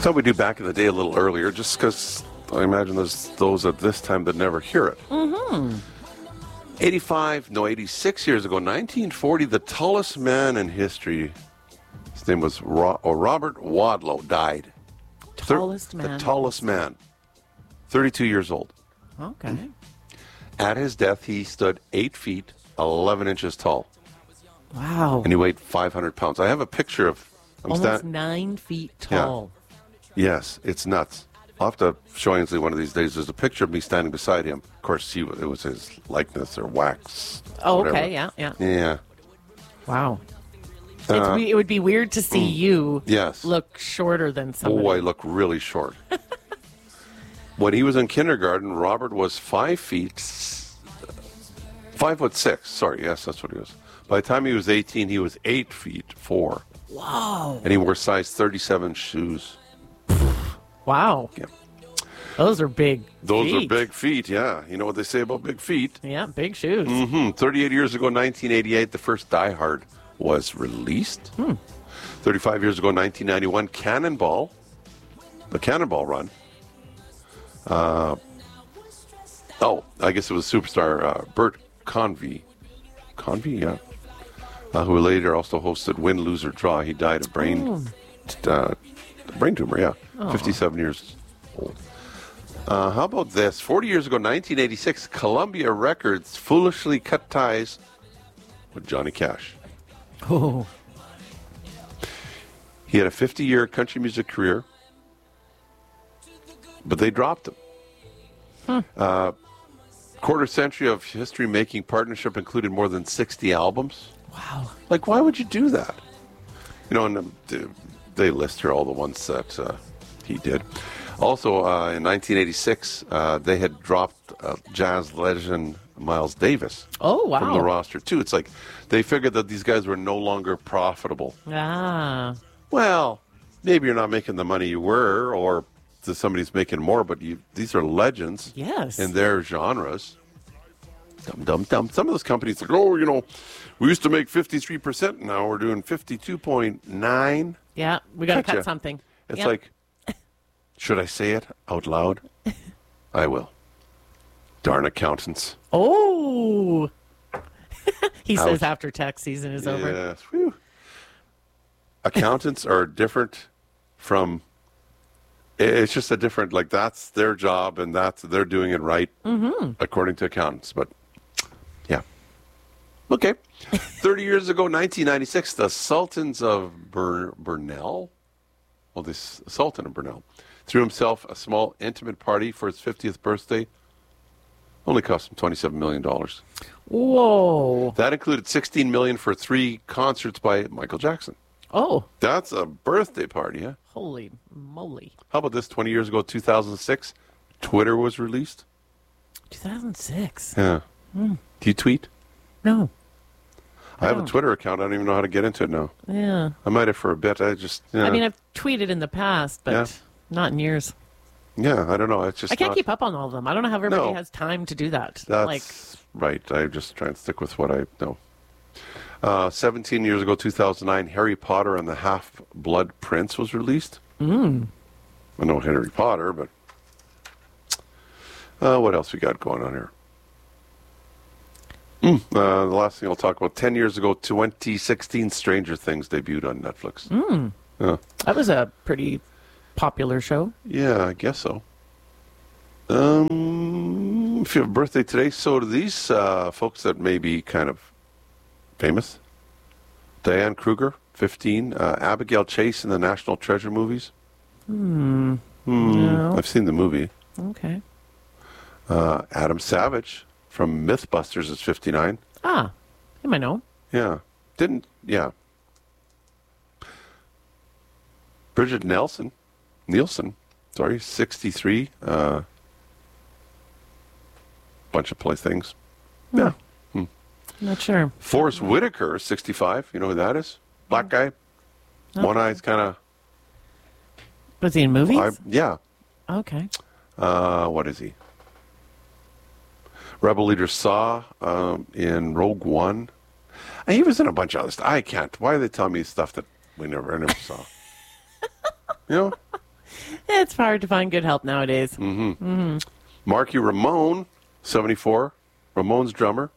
Thought we'd do back in the day a little earlier, just because I imagine there's those at this time that never hear it. 86 years ago, 1940, the tallest man in history, his name was Robert Wadlow, died. Tallest man. The tallest man. 32 years old. Okay. At his death, he stood 8 feet, 11 inches tall. Wow. And he weighed 500 pounds. I have a picture of... Almost 9 feet tall. Yeah. Yes, it's nuts. I'll have to show Ainsley one of these days. There's a picture of me standing beside him. Of course, it was his likeness or wax. Oh, whatever. okay. Yeah, yeah. Yeah. Wow. It would be weird to see you look shorter than somebody. Oh, I look really short. When he was in kindergarten, Robert was 5'6". Sorry, yes, that's what he was. By the time he was 18, he was 8 feet 4. Wow. And he wore size 37 shoes. Wow. Yeah. Those are big Those feet. are big feet, yeah. You know what they say about big feet? Yeah, big shoes. 38 years ago, 1988, the first Die Hard was released. 35 years ago, 1991, Cannonball, the Cannonball Run. I guess it was superstar Bert Convy. Convy, yeah. Who later also hosted Win, Lose, or Draw. He died of brain tumor, yeah. 57 years old. How about this? 40 years ago, 1986, Columbia Records foolishly cut ties with Johnny Cash. Oh. He had a 50-year country music career, but they dropped him. Quarter century of history-making partnership included more than 60 albums. Wow. Like, why would you do that? You know, and they list here all the ones that he did. Also, in 1986, they had dropped jazz legend Miles Davis Oh, wow. from the roster, too. It's like they figured that these guys were no longer profitable. Ah. Well, maybe you're not making the money you were, or somebody's making more, but these are legends Yes. in their genres. Some of those companies are like, oh, you know, we used to make 53%, now we're doing 52.9. Yeah, we got to Gotcha. cut something. It's Yep. like, should I say it out loud? I will. Darn accountants. Oh. He says Ouch. after tax season is over. Yes. Whew. Accountants are different from... It's just a different, like, that's their job and they're doing it right according to accountants. But, yeah. Okay. 30 years ago, 1996, the Sultans of Brunel, this Sultan of Brunel, threw himself a small intimate party for his 50th birthday. Only cost him $27 million. Whoa. That included $16 million for 3 concerts by Michael Jackson. Oh. That's a birthday party, huh? Holy moly. How about this? 20 years ago, 2006, Twitter was released. 2006. Yeah. Do you tweet? No. I have a Twitter account. I don't even know how to get into it now. Yeah. I might have for a bit. I mean, I've tweeted in the past, but not in years. Yeah, I don't know. It's just I can't keep up on all of them. I don't know how everybody has time to do that. That's right. I just try and stick with what I know. 17 years ago, 2009, Harry Potter and the Half-Blood Prince was released. I know Harry Potter, but what else we got going on here? The last thing I'll talk about, 10 years ago, 2016, Stranger Things debuted on Netflix. Yeah. That was a pretty popular show. Yeah, I guess so. If you have a birthday today, so do these folks that may be kind of famous. Diane Kruger, 15. Abigail Chase in the National Treasure movies. No. I've seen the movie. Okay. Adam Savage from Mythbusters is 59. Ah, him I know. Yeah. Bridget Nielsen, 63. Bunch of playthings. Yeah. Not sure. Forrest Whitaker, 65. You know who that is? Black guy. One eye's kind of... Was he in movies? Yeah. Okay. What is he? Rebel Leader Saw in Rogue One. And he was in a bunch of other stuff. I can't. Why are they telling me stuff that I never saw? You know? It's hard to find good help nowadays. Mm-hmm. Mm-hmm. Marky Ramone, 74, Ramones drummer.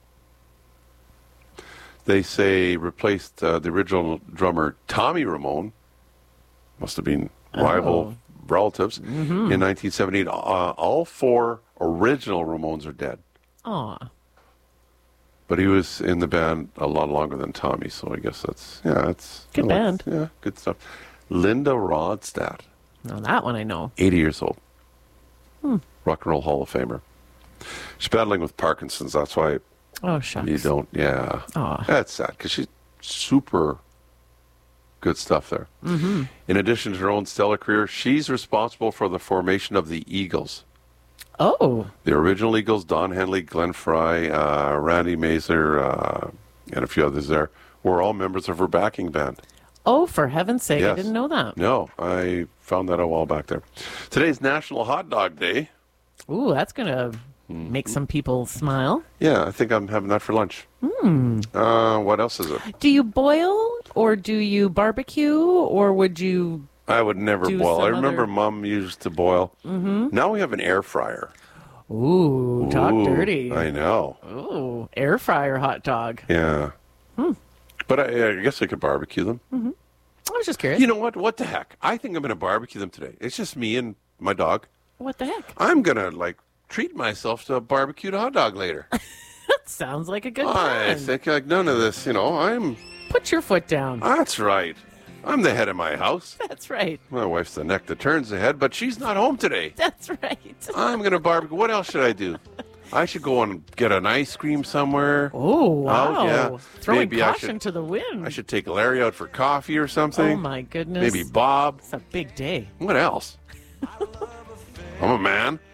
They say replaced the original drummer Tommy Ramone. Must have been rival relatives. Mm-hmm. In 1978, all 4 original Ramones are dead. Aw. But he was in the band a lot longer than Tommy, so I guess it's good band. Yeah, good stuff. Linda Ronstadt. Now that one I know. 80 years old. Rock and Roll Hall of Famer. She's battling with Parkinson's. That's why. Oh, shucks. You don't. Yeah. Aw. That's sad because she's super good stuff there. Mm-hmm. In addition to her own stellar career, she's responsible for the formation of the Eagles. Oh. The original Eagles, Don Henley, Glenn Frey, Randy Mazer, and a few others there, were all members of her backing band. Oh, for heaven's sake, yes. I didn't know that. No, I found that a while back there. Today's National Hot Dog Day. Ooh, that's going to make some people smile. Yeah, I think I'm having that for lunch. What else is it? Do you boil or do you barbecue or would you... I would never boil. I remember Mom used to boil. Mm-hmm. Now we have an air fryer. Ooh, talk dirty. I know. Ooh, air fryer hot dog. Yeah. But I guess I could barbecue them. Mm-hmm. I was just curious. You know what? What the heck? I think I'm going to barbecue them today. It's just me and my dog. What the heck? I'm going to, treat myself to a barbecued hot dog later. That sounds like a good plan. I think none of this, I'm... Put your foot down. That's right. I'm the head of my house. That's right. My wife's the neck that turns the head, but she's not home today. That's right. I'm going to barbecue. What else should I do? I should go and get an ice cream somewhere. Oh, wow. Yeah. Throwing caution to the wind. I should take Larry out for coffee or something. Oh, my goodness. Maybe Bob. It's a big day. What else? I'm a man.